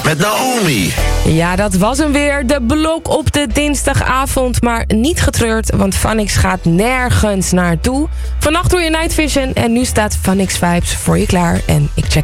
met Naomi. Ja, dat was hem weer. De blok op de dinsdagavond. Maar niet getreurd, want Phonics gaat nergens naartoe. Vannacht doe je Night Vision en nu staat Phonics Vibes voor je klaar. En ik check